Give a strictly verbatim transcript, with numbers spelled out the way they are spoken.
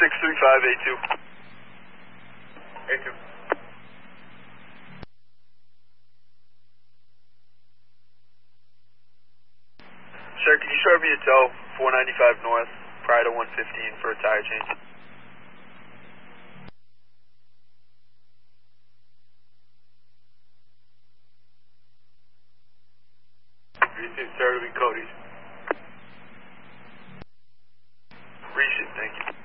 six three five eight two. eight two. Sir, can you short me a tow, four ninety-five north, prior to one fifteen for a tire change? Receive, sir, to be Cody's. Recent, thank you.